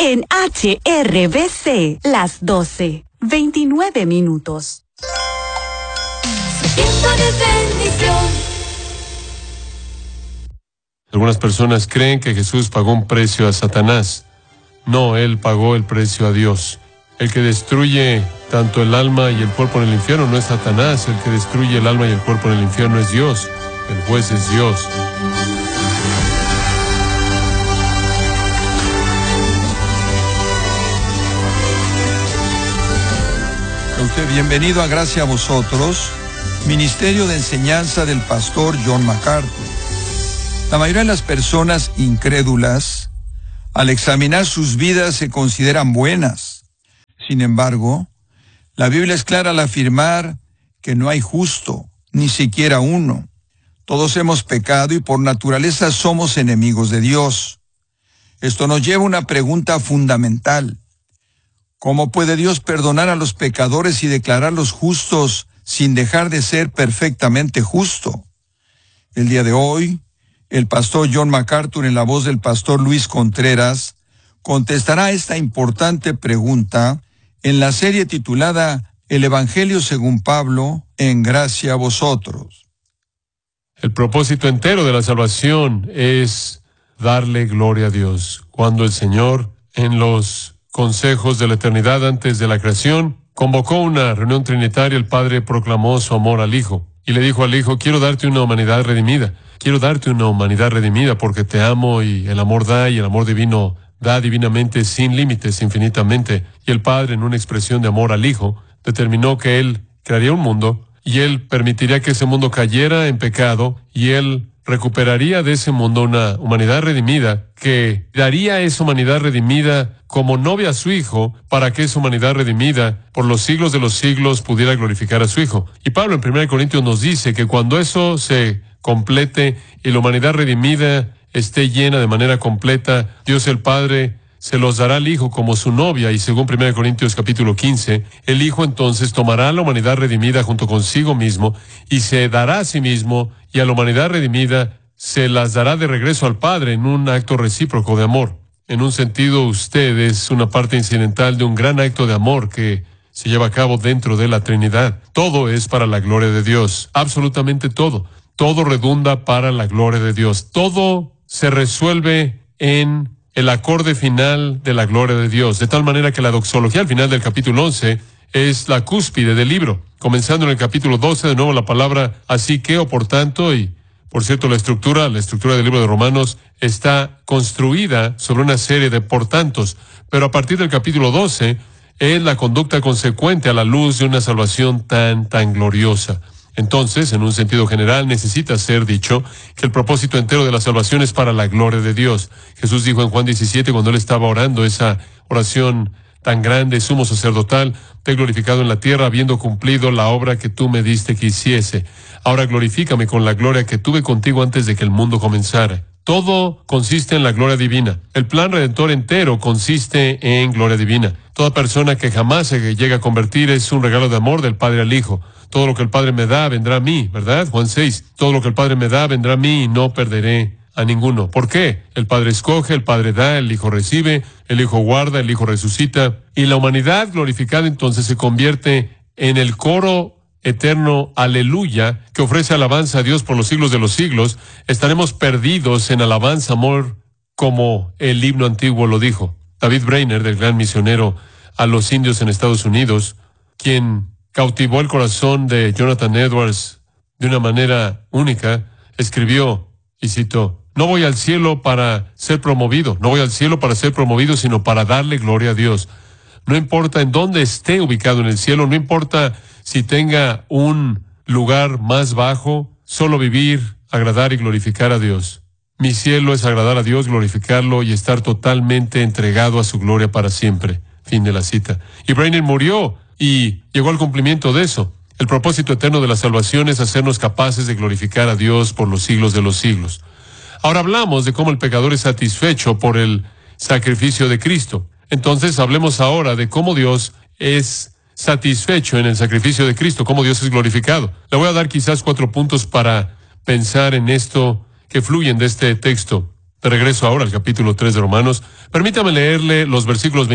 en HRBC, las 12:29. Tiempo de bendición. Algunas personas creen que Jesús pagó un precio a Satanás. No, Él pagó el precio a Dios. El que destruye tanto el alma y el cuerpo en el infierno no es Satanás. El que destruye el alma y el cuerpo en el infierno es Dios. El juez es Dios. Usted bienvenido a Gracia a Vosotros, Ministerio de Enseñanza del Pastor John MacArthur. La mayoría de las personas incrédulas, al examinar sus vidas, se consideran buenas. Sin embargo, la Biblia es clara al afirmar que no hay justo, ni siquiera uno. Todos hemos pecado y por naturaleza somos enemigos de Dios. Esto nos lleva a una pregunta fundamental. ¿Cómo puede Dios perdonar a los pecadores y declararlos justos sin dejar de ser perfectamente justo? El día de hoy, el pastor John MacArthur, en la voz del pastor Luis Contreras, contestará esta importante pregunta en la serie titulada El Evangelio según Pablo, en Gracia a Vosotros. El propósito entero de la salvación es darle gloria a Dios. Cuando el Señor, en los consejos de la eternidad antes de la creación, convocó una reunión trinitaria, el Padre proclamó su amor al Hijo y le dijo al Hijo: quiero darte una humanidad redimida. Quiero darte una humanidad redimida porque te amo y el amor da, y el amor divino da divinamente, sin límites, infinitamente. Y el Padre, en una expresión de amor al Hijo, determinó que Él crearía un mundo y Él permitiría que ese mundo cayera en pecado y Él recuperaría de ese mundo una humanidad redimida, que daría a esa humanidad redimida como novia a su Hijo, para que esa humanidad redimida por los siglos de los siglos pudiera glorificar a su Hijo. Y Pablo en 1 Corintios nos dice que cuando eso se complete y la humanidad redimida esté llena de manera completa, Dios el Padre se los dará al Hijo como su novia, y según 1 Corintios capítulo 15, el Hijo entonces tomará a la humanidad redimida junto consigo mismo y se dará a sí mismo, y a la humanidad redimida se las dará de regreso al Padre en un acto recíproco de amor. En un sentido, usted es una parte incidental de un gran acto de amor que se lleva a cabo dentro de la Trinidad. Todo es para la gloria de Dios, absolutamente todo. Todo redunda para la gloria de Dios. Todo se resuelve en el acorde final de la gloria de Dios, de tal manera que la doxología al final del capítulo 11 es la cúspide del libro. Comenzando en el capítulo 12, de nuevo la palabra así que o por tanto, y por cierto la estructura del libro de Romanos está construida sobre una serie de por tantos, pero a partir del capítulo 12 es la conducta consecuente a la luz de una salvación tan gloriosa. Entonces, en un sentido general, necesita ser dicho que el propósito entero de la salvación es para la gloria de Dios. Jesús dijo en Juan 17, cuando Él estaba orando esa oración tan grande, sumo sacerdotal: te he glorificado en la tierra, habiendo cumplido la obra que tú me diste que hiciese. Ahora glorifícame con la gloria que tuve contigo antes de que el mundo comenzara. Todo consiste en la gloria divina. El plan redentor entero consiste en gloria divina. Toda persona que jamás se llega a convertir es un regalo de amor del Padre al Hijo. Todo lo que el Padre me da vendrá a mí, ¿verdad? Juan 6. Todo lo que el Padre me da vendrá a mí y no perderé a ninguno. ¿Por qué? El Padre escoge, el Padre da, el Hijo recibe, el Hijo guarda, el Hijo resucita. Y la humanidad glorificada entonces se convierte en el coro eterno aleluya que ofrece alabanza a Dios por los siglos de los siglos. Estaremos perdidos en alabanza, amor, como el himno antiguo lo dijo. David Brainerd, del gran misionero a los indios en Estados Unidos, quien cautivó el corazón de Jonathan Edwards de una manera única, escribió, y cito: no voy al cielo para ser promovido, sino para darle gloria a Dios. No importa en dónde esté ubicado en el cielo, no importa si tenga un lugar más bajo, solo vivir, agradar y glorificar a Dios. Mi cielo es agradar a Dios, glorificarlo y estar totalmente entregado a su gloria para siempre. Fin de la cita. Y Brainerd murió y llegó al cumplimiento de eso. El propósito eterno de la salvación es hacernos capaces de glorificar a Dios por los siglos de los siglos. Ahora hablamos de cómo el pecador es satisfecho por el sacrificio de Cristo. Entonces hablemos ahora de cómo Dios es satisfecho en el sacrificio de Cristo, cómo Dios es glorificado. Le voy a dar quizás 4 puntos para pensar en esto que fluyen de este texto. De regreso ahora al capítulo 3 de Romanos, permítame leerle los versículos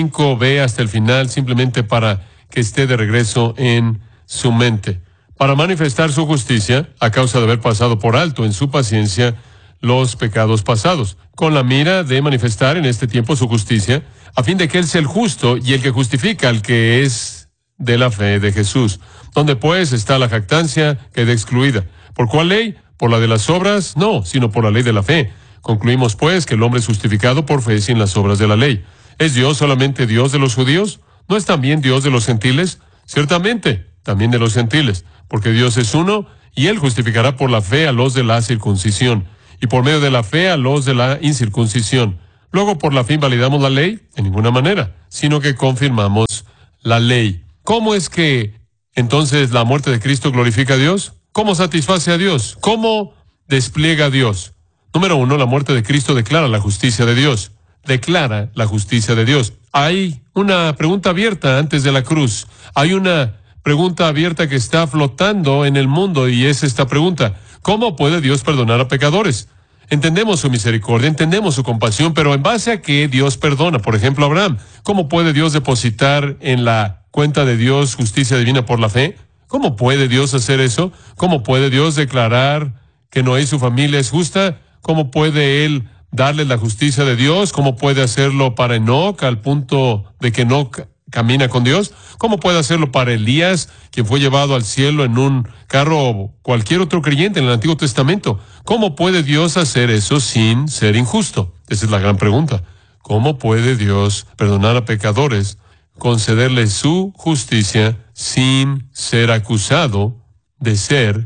25b hasta el final, simplemente para que esté de regreso en su mente. Para manifestar su justicia, a causa de haber pasado por alto en su paciencia los pecados pasados, con la mira de manifestar en este tiempo su justicia, a fin de que Él sea el justo y el que justifica al que es de la fe de Jesús. ¿Dónde pues está la jactancia? Queda excluida. ¿Por cuál ley? ¿Por la de las obras? No, sino por la ley de la fe. Concluimos pues que el hombre es justificado por fe sin las obras de la ley. ¿Es Dios solamente Dios de los judíos? ¿No es también Dios de los gentiles? Ciertamente, también de los gentiles, porque Dios es uno, y Él justificará por la fe a los de la circuncisión, y por medio de la fe a los de la incircuncisión. Luego, ¿por la fe invalidamos la ley? En ninguna manera, sino que confirmamos la ley. ¿Cómo es que entonces la muerte de Cristo glorifica a Dios? ¿Cómo satisface a Dios? ¿Cómo despliega a Dios? Número 1, la muerte de Cristo declara la justicia de Dios. Declara la justicia de Dios. Hay una pregunta abierta antes de la cruz. Hay una pregunta abierta que está flotando en el mundo, y es esta pregunta: ¿cómo puede Dios perdonar a pecadores? Entendemos su misericordia, entendemos su compasión, pero ¿en base a qué Dios perdona? Por ejemplo, Abraham. ¿Cómo puede Dios depositar en la cuenta de Dios justicia divina por la fe? ¿Cómo puede Dios hacer eso? ¿Cómo puede Dios declarar que Noé y su familia es justa? ¿Cómo puede Él darles la justicia de Dios? ¿Cómo puede hacerlo para Enoc al punto de que Enoc camina con Dios? ¿Cómo puede hacerlo para Elías, quien fue llevado al cielo en un carro, o cualquier otro creyente en el Antiguo Testamento? ¿Cómo puede Dios hacer eso sin ser injusto? Esa es la gran pregunta. ¿Cómo puede Dios perdonar a pecadores, concederles su justicia sin ser acusado de ser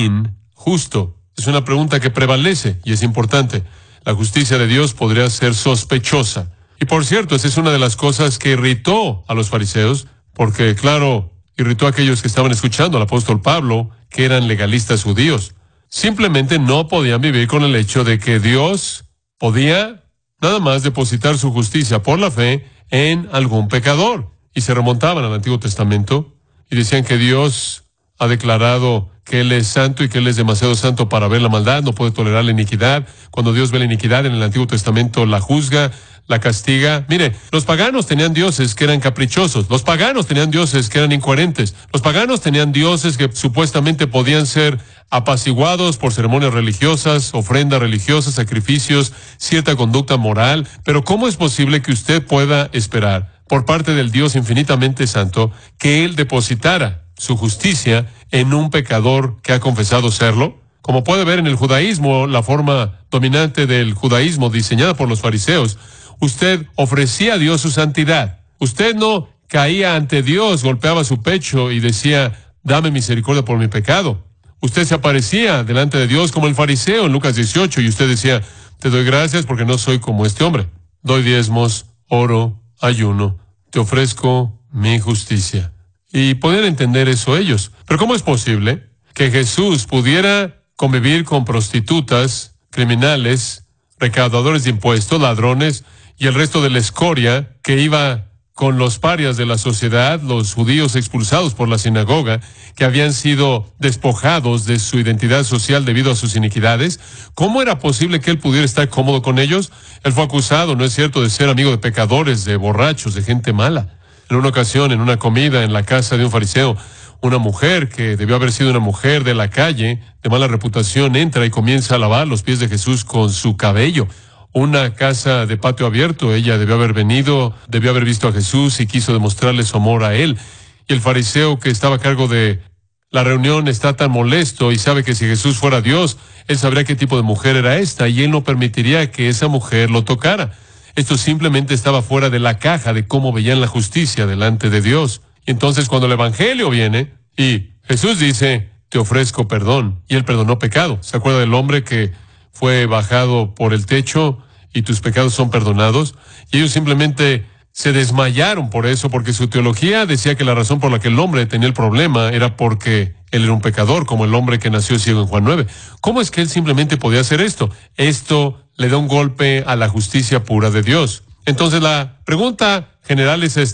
injusto? Es una pregunta que prevalece y es importante. La justicia de Dios podría ser sospechosa. Y por cierto, esa es una de las cosas que irritó a los fariseos, porque, claro, irritó a aquellos que estaban escuchando al apóstol Pablo, que eran legalistas judíos. Simplemente no podían vivir con el hecho de que Dios podía nada más depositar su justicia por la fe en algún pecador. Y se remontaban al Antiguo Testamento y decían que Dios ha declarado que Él es santo y que Él es demasiado santo para ver la maldad, no puede tolerar la iniquidad. Cuando Dios ve la iniquidad en el Antiguo Testamento, la juzga, la castiga. Mire, los paganos tenían dioses que eran caprichosos, los paganos tenían dioses que eran incoherentes, los paganos tenían dioses que supuestamente podían ser apaciguados por ceremonias religiosas, ofrendas religiosas, sacrificios, cierta conducta moral. Pero ¿cómo es posible que usted pueda esperar por parte del Dios infinitamente santo que Él depositara su justicia en un pecador que ha confesado serlo? Como puede ver en el judaísmo, la forma dominante del judaísmo diseñada por los fariseos, usted ofrecía a Dios su santidad. Usted no caía ante Dios, golpeaba su pecho y decía: dame misericordia por mi pecado. Usted se aparecía delante de Dios como el fariseo en Lucas 18, y usted decía: te doy gracias porque no soy como este hombre. Doy diezmos, oro, ayuno, te ofrezco mi justicia. Y podían entender eso ellos. Pero ¿cómo es posible que Jesús pudiera convivir con prostitutas, criminales, recaudadores de impuestos, ladrones y el resto de la escoria que iba con los parias de la sociedad, los judíos expulsados por la sinagoga, que habían sido despojados de su identidad social debido a sus iniquidades? ¿Cómo era posible que Él pudiera estar cómodo con ellos? Él fue acusado, ¿no es cierto?, de ser amigo de pecadores, de borrachos, de gente mala. En una ocasión, en una comida en la casa de un fariseo, una mujer que debió haber sido una mujer de la calle, de mala reputación, entra y comienza a lavar los pies de Jesús con su cabello. Una casa de patio abierto, ella debió haber venido, debió haber visto a Jesús y quiso demostrarle su amor a Él. Y el fariseo que estaba a cargo de la reunión está tan molesto y sabe que si Jesús fuera Dios, Él sabría qué tipo de mujer era esta y Él no permitiría que esa mujer lo tocara. Esto simplemente estaba fuera de la caja de cómo veían la justicia delante de Dios. Y entonces cuando el Evangelio viene y Jesús dice: te ofrezco perdón, y Él perdonó pecado. ¿Se acuerda del hombre que fue bajado por el techo y tus pecados son perdonados? Y ellos simplemente se desmayaron por eso, porque su teología decía que la razón por la que el hombre tenía el problema era porque él era un pecador, como el hombre que nació ciego en Juan 9. ¿Cómo es que él simplemente podía hacer esto? Esto le da un golpe a la justicia pura de Dios. Entonces la pregunta general es esta: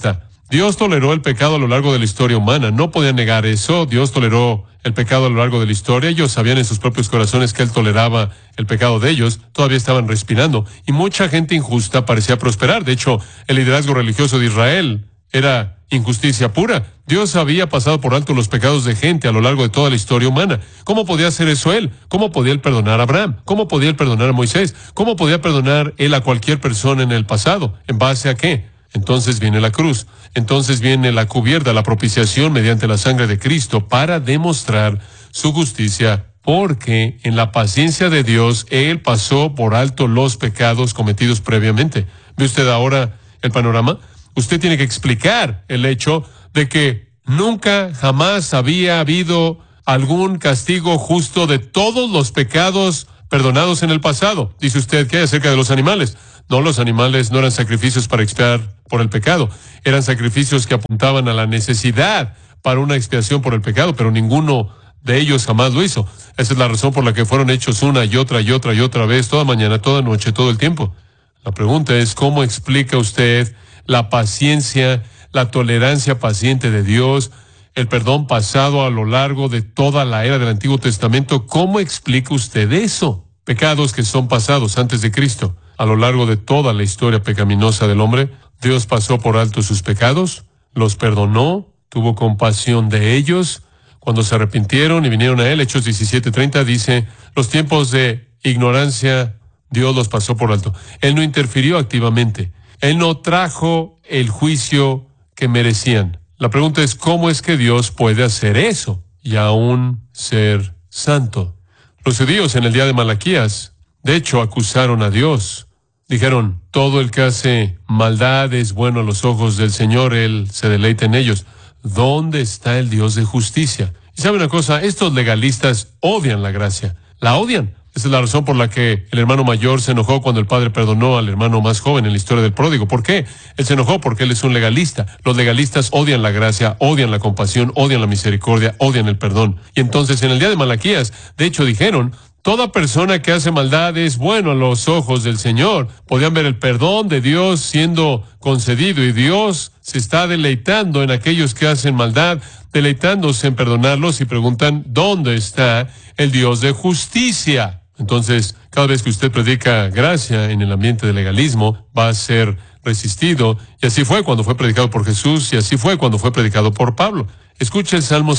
Dios toleró el pecado a lo largo de la historia humana. No podían negar eso. Dios toleró el pecado a lo largo de la historia. Ellos sabían en sus propios corazones que Él toleraba el pecado de ellos. Todavía estaban respirando. Y mucha gente injusta parecía prosperar. De hecho, el liderazgo religioso de Israel era injusticia pura. Dios había pasado por alto los pecados de gente a lo largo de toda la historia humana. ¿Cómo podía hacer eso Él? ¿Cómo podía Él perdonar a Abraham? ¿Cómo podía Él perdonar a Moisés? ¿Cómo podía perdonar Él a cualquier persona en el pasado? ¿En base a qué? Entonces viene la cruz. Entonces viene la cubierta, la propiciación mediante la sangre de Cristo para demostrar su justicia, porque en la paciencia de Dios Él pasó por alto los pecados cometidos previamente. ¿Ve usted ahora el panorama? Usted tiene que explicar el hecho de que nunca, jamás había habido algún castigo justo de todos los pecados perdonados en el pasado. Dice usted, ¿qué hay acerca de los animales? No, los animales no eran sacrificios para expiar por el pecado. Eran sacrificios que apuntaban a la necesidad para una expiación por el pecado, pero ninguno de ellos jamás lo hizo. Esa es la razón por la que fueron hechos una y otra y otra y otra vez, toda mañana, toda noche, todo el tiempo. La pregunta es, ¿cómo explica usted la paciencia, la tolerancia paciente de Dios, el perdón pasado a lo largo de toda la era del Antiguo Testamento? ¿Cómo explica usted eso? Pecados que son pasados antes de Cristo. A lo largo de toda la historia pecaminosa del hombre, Dios pasó por alto sus pecados, los perdonó, tuvo compasión de ellos. Cuando se arrepintieron y vinieron a Él, Hechos 17:30 dice, los tiempos de ignorancia Dios los pasó por alto. Él no interfirió activamente. Él no trajo el juicio que merecían. La pregunta es, ¿cómo es que Dios puede hacer eso y aún ser santo? Los judíos en el día de Malaquías, de hecho, acusaron a Dios. Dijeron, todo el que hace maldad es bueno a los ojos del Señor, Él se deleita en ellos. ¿Dónde está el Dios de justicia? Y sabe una cosa, estos legalistas odian la gracia, la odian. Esa es la razón por la que el hermano mayor se enojó cuando el padre perdonó al hermano más joven en la historia del pródigo. ¿Por qué? Él se enojó porque él es un legalista. Los legalistas odian la gracia, odian la compasión, odian la misericordia, odian el perdón. Y entonces en el día de Malaquías, de hecho dijeron, toda persona que hace maldad es bueno a los ojos del Señor. Podían ver el perdón de Dios siendo concedido y Dios se está deleitando en aquellos que hacen maldad, deleitándose en perdonarlos y preguntan, ¿dónde está el Dios de justicia? Entonces, cada vez que usted predica gracia en el ambiente del legalismo, va a ser resistido. Y así fue cuando fue predicado por Jesús y así fue cuando fue predicado por Pablo. Escuche el Salmo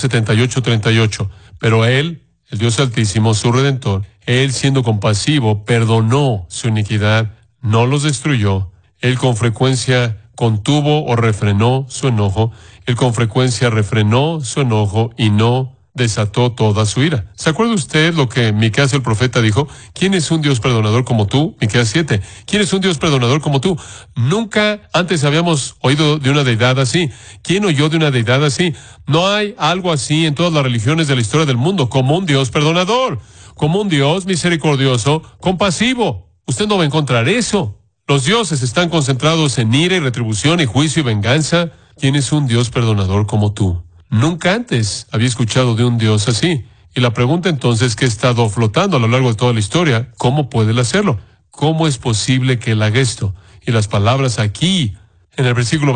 78:38. Pero Él, el Dios Altísimo, su Redentor, Él siendo compasivo, perdonó su iniquidad, no los destruyó. Él con frecuencia contuvo o refrenó su enojo. Él con frecuencia refrenó su enojo y no desató toda su ira. ¿Se acuerda usted lo que Miqueas el profeta dijo? ¿Quién es un Dios perdonador como tú? Miqueas 7. ¿Quién es un Dios perdonador como tú? Nunca antes habíamos oído de una deidad así. ¿Quién oyó de una deidad así? No hay algo así en todas las religiones de la historia del mundo, como un Dios perdonador, como un Dios misericordioso, compasivo. Usted no va a encontrar eso. Los dioses están concentrados en ira y retribución y juicio y venganza. ¿Quién es un Dios perdonador como tú? Nunca antes había escuchado de un Dios así. Y la pregunta entonces que ha estado flotando a lo largo de toda la historia, ¿cómo puede Él hacerlo? ¿Cómo es posible que Él haga esto? Y las palabras aquí, en el versículo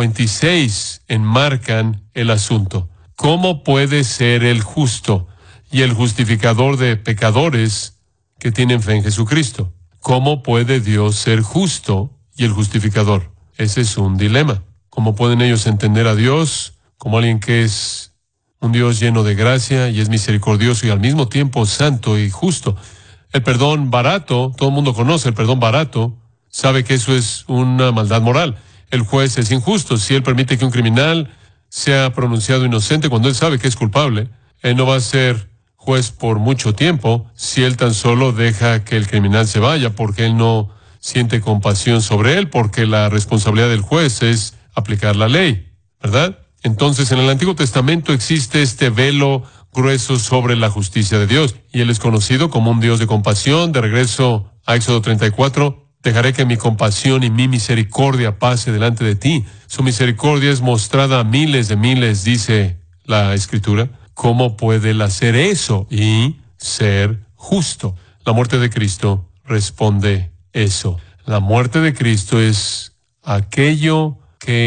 26, enmarcan el asunto. ¿Cómo puede ser el justo y el justificador de pecadores que tienen fe en Jesucristo? ¿Cómo puede Dios ser justo y el justificador? Ese es un dilema. ¿Cómo pueden ellos entender a Dios como alguien que es un Dios lleno de gracia y es misericordioso y al mismo tiempo santo y justo? El perdón barato, todo el mundo conoce el perdón barato, sabe que eso es una maldad moral. El juez es injusto. Si él permite que un criminal sea pronunciado inocente cuando él sabe que es culpable, él no va a ser juez por mucho tiempo si él tan solo deja que el criminal se vaya, porque él no siente compasión sobre él, porque la responsabilidad del juez es aplicar la ley, ¿verdad? Entonces, en el Antiguo Testamento existe este velo grueso sobre la justicia de Dios, y Él es conocido como un Dios de compasión. De regreso a Éxodo 34, dejaré que mi compasión y mi misericordia pase delante de ti. Su misericordia es mostrada a miles de miles, dice la Escritura. ¿Cómo puede Él hacer eso y ser justo? La muerte de Cristo responde eso. La muerte de Cristo es aquello que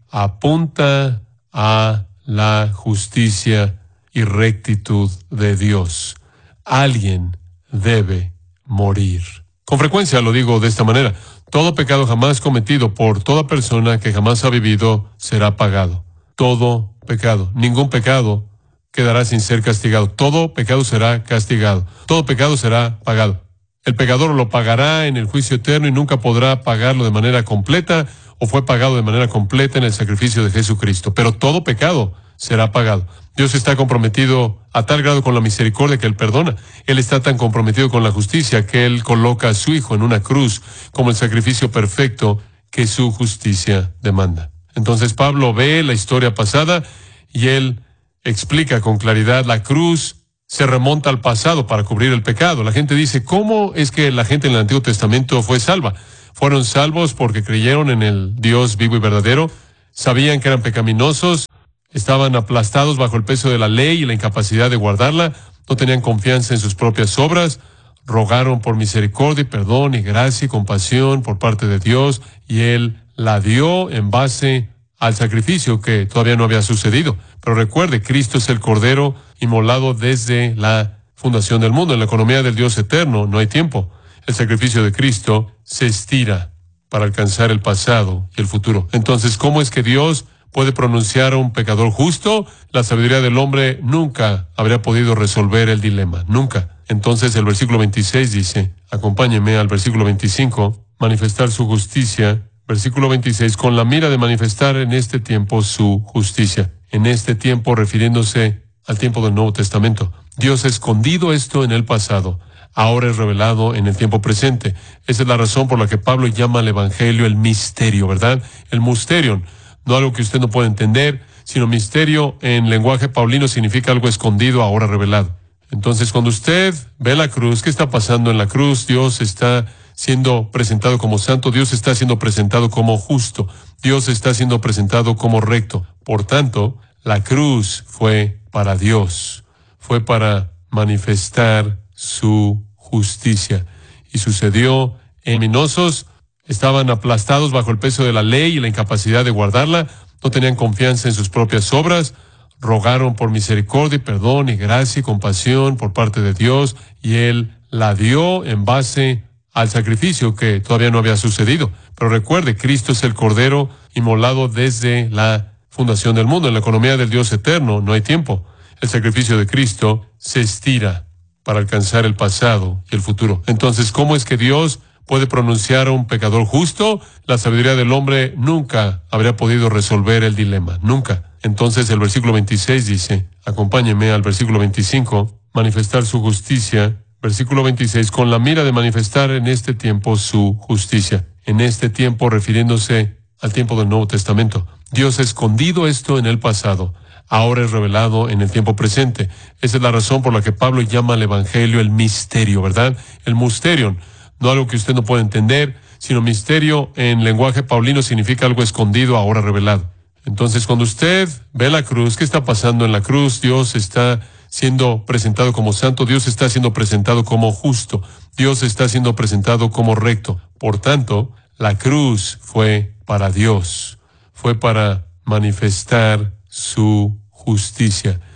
apunta a la justicia y rectitud de Dios. Alguien debe morir. Con frecuencia lo digo de esta manera: todo pecado jamás cometido por toda persona que jamás ha vivido será pagado. Todo pecado. Ningún pecado quedará sin ser castigado. Todo pecado será castigado. Todo pecado será pagado. El pecador lo pagará en el juicio eterno y nunca podrá pagarlo de manera completa, o fue pagado de manera completa en el sacrificio de Jesucristo. Pero todo pecado será pagado. Dios está comprometido a tal grado con la misericordia que Él perdona. Él está tan comprometido con la justicia que Él coloca a su Hijo en una cruz como el sacrificio perfecto que su justicia demanda. Entonces Pablo ve la historia pasada y él explica con claridad: la cruz se remonta al pasado para cubrir el pecado. La gente dice: ¿cómo es que la gente en el Antiguo Testamento fue salva? Fueron salvos porque creyeron en el Dios vivo y verdadero, sabían que eran pecaminosos, estaban aplastados bajo el peso de la ley y la incapacidad de guardarla, no tenían confianza en sus propias obras, rogaron por misericordia y perdón y gracia y compasión por parte de Dios, y Él la dio en base al sacrificio que todavía no había sucedido. Pero recuerde, Cristo es el Cordero inmolado desde la fundación del mundo. En la economía del Dios eterno no hay tiempo. El sacrificio de Cristo se estira para alcanzar el pasado y el futuro. Entonces, ¿cómo es que Dios puede pronunciar a un pecador justo? La sabiduría del hombre nunca habría podido resolver el dilema. Nunca. Entonces el versículo 26 dice, acompáñeme al versículo 25, manifestar su justicia. Versículo 26, con la mira de manifestar en este tiempo su justicia. En este tiempo, refiriéndose al tiempo del Nuevo Testamento. Dios ha escondido esto en el pasado. Ahora es revelado en el tiempo presente. Esa es la razón por la que Pablo llama al Evangelio el misterio, ¿verdad? El mysterion. No algo que usted no puede entender, sino misterio en lenguaje paulino significa algo escondido, ahora revelado. Entonces, cuando usted ve la cruz, ¿qué está pasando en la cruz? Dios está siendo presentado como santo, Dios está siendo presentado como justo, Dios está siendo presentado como recto. Por tanto, la cruz fue para Dios, fue para manifestar su justicia. Y sucedió ominosos, estaban aplastados bajo el peso de la ley y la incapacidad de guardarla, no tenían confianza en sus propias obras, rogaron por misericordia y perdón y gracia y compasión por parte de Dios, y Él la dio en base al sacrificio que todavía no había sucedido. Pero recuerde, Cristo es el Cordero inmolado desde la fundación del mundo. En la economía del Dios eterno no hay tiempo. El sacrificio de Cristo se estira para alcanzar el pasado y el futuro. Entonces, ¿cómo es que Dios puede pronunciar a un pecador justo? La sabiduría del hombre nunca habría podido resolver el dilema. Nunca. Entonces el versículo 26 dice, acompáñeme al versículo 25, manifestar su justicia. Versículo 26, con la mira de manifestar en este tiempo su justicia. En este tiempo, refiriéndose al tiempo del Nuevo Testamento. Dios ha escondido esto en el pasado. Ahora es revelado en el tiempo presente. Esa es la razón por la que Pablo llama al Evangelio el misterio, ¿verdad? El mysterion. No algo que usted no puede entender, sino misterio en lenguaje paulino significa algo escondido, ahora revelado. Entonces, cuando usted ve la cruz, ¿qué está pasando en la cruz? Dios está siendo presentado como santo, Dios está siendo presentado como justo, Dios está siendo presentado como recto. Por tanto, la cruz fue para Dios, fue para manifestar su justicia.